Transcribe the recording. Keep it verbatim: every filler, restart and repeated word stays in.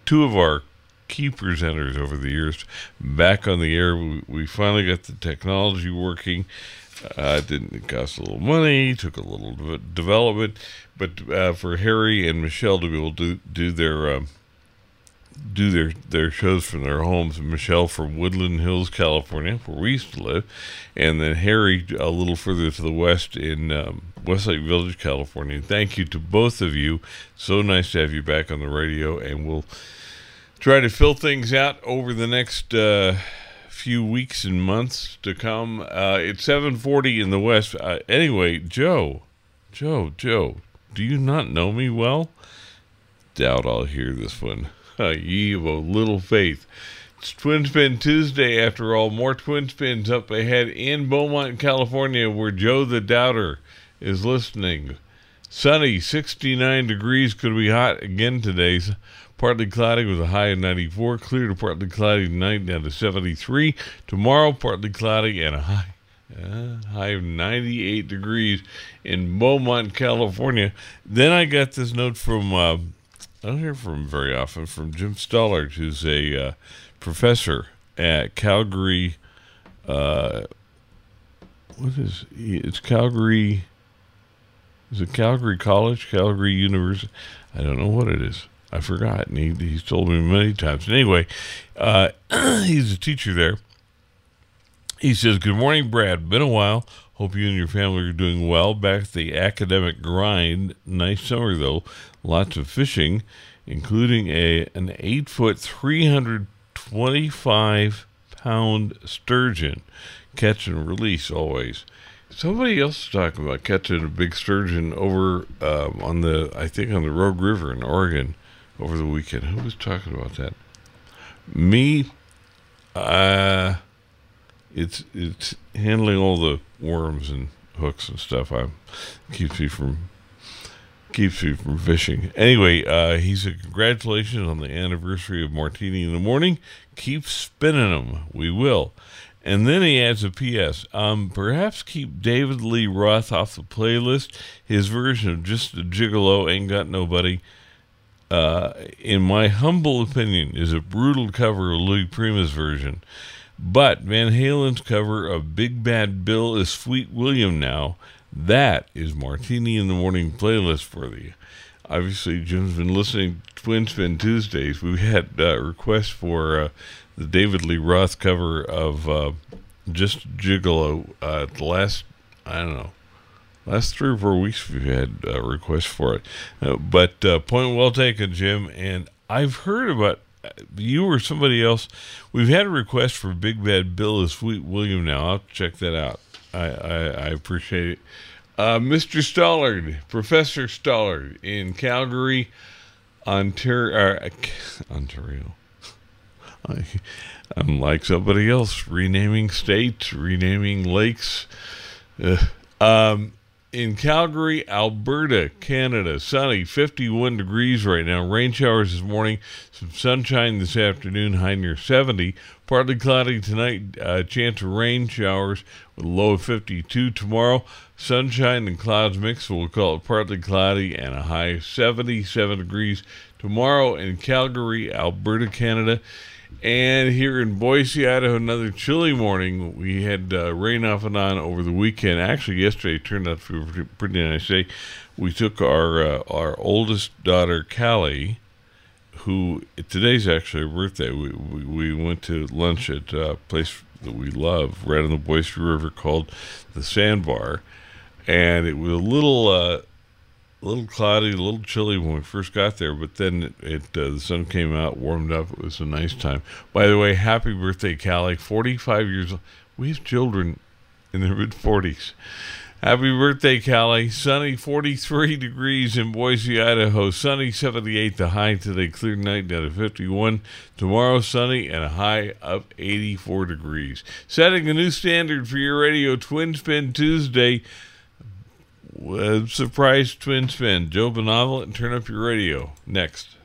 two of our key presenters over the years back on the air. We, we finally got the technology working. Uh, it didn't it cost a little money, took a little de- development, but uh, for Harry and Michelle to be able to do, do their um, do their, their shows from their homes. Michelle from Woodland Hills, California, where we used to live, and then Harry a little further to the west in um, Westlake Village, California. Thank you to both of you. So nice to have you back on the radio, and we'll try to fill things out over the next uh, few weeks and months to come. Uh, it's seven forty in the west. Uh, anyway, Joe, Joe, Joe, do you not know me well? Doubt I'll hear this one. Uh, ye of a little faith. It's Twin Spin Tuesday, after all. More Twin Spins up ahead in Beaumont, California, where Joe the Doubter is listening. Sunny, sixty-nine degrees. Could be hot again today. Partly cloudy with a high of ninety-four. Clear to partly cloudy tonight, down to seventy-three. Tomorrow, partly cloudy and a high, uh, high of ninety-eight degrees in Beaumont, California. Then I got this note from... Uh, I don't hear from him very often, from Jim Stollard, who's a uh, professor at Calgary. Uh, what is he? It's Calgary. Is it Calgary College? Calgary University? I don't know what it is. I forgot. And he, he's told me many times. Anyway, uh, he's a teacher there. He says, "Good morning, Brad. Been a while. Hope you and your family are doing well. Back at the academic grind. Nice summer, though. Lots of fishing, including a an eight-foot, three hundred twenty-five pound sturgeon. Catch and release always." Somebody else is talking about catching a big sturgeon over um, on the, I think, on the Rogue River in Oregon over the weekend. Who was talking about that? Me. Uh, it's it's handling all the worms and hooks and stuff. I keeps me from. Keeps you from fishing. Anyway, uh, he said, "Congratulations on the anniversary of Martini in the Morning. Keep spinning them. We will." And then he adds a P S Um, perhaps keep David Lee Roth off the playlist. His version of Just a Gigolo, Ain't Got Nobody, uh, in my humble opinion, is a brutal cover of Louis Prima's version. But Van Halen's cover of Big Bad Bill is Sweet William now. That is Martini in the Morning playlist for you. Obviously, Jim's been listening to Twin Spin Tuesdays. We've had uh, requests for uh, the David Lee Roth cover of uh, Just Gigolo. Uh, the last, I don't know, last three or four weeks we've had uh, requests for it. Uh, but uh, point well taken, Jim. And I've heard about you or somebody else. We've had a request for Big Bad Bill is Sweet William now. I'll have to check that out. I, I, I appreciate it. Uh, Mister Stollard, Professor Stollard in Calgary, Ontario. Uh, Ontario. I, I'm like somebody else, renaming states, renaming lakes. Uh, um, in Calgary, Alberta, Canada, sunny, fifty-one degrees right now. Rain showers this morning, some sunshine this afternoon, high near seventy. Partly cloudy tonight, uh, chance of rain showers with a low of fifty-two. Tomorrow, sunshine and clouds mix, so we'll call it partly cloudy and a high of seventy-seven degrees. Tomorrow in Calgary, Alberta, Canada. And here in Boise, Idaho, another chilly morning. We had uh, rain off and on over the weekend. Actually, yesterday turned out to be a pretty nice day. We took our uh, our oldest daughter, Callie, who today's actually her birthday. We, we we went to lunch at a place that we love right on the Boise River called the Sandbar, and it was a little uh, a little cloudy, a little chilly when we first got there, but then it, it uh, the sun came out, warmed up. It was a nice time. By the way, happy birthday, Callie! forty-five years old. We have children in their mid forties. Happy birthday, Callie. Sunny, forty-three degrees in Boise, Idaho. Sunny, seventy-eight. The high today. Clear night down to fifty-one. Tomorrow, sunny and a high of eighty-four degrees. Setting a new standard for your radio. Twin Spin Tuesday. Uh, surprise Twin Spin. Joe Benevolent, and turn up your radio. Next.